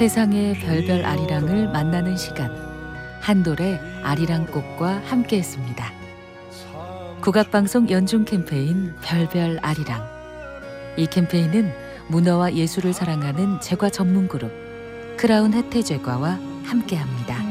세상의 별별 아리랑을 만나는 시간, 한돌의 아리랑꽃과 함께했습니다. 국악방송 연중 캠페인 별별 아리랑. 이 캠페인은 문어와 예술을 사랑하는 제과 전문 그룹 크라운 혜태제과와 함께합니다.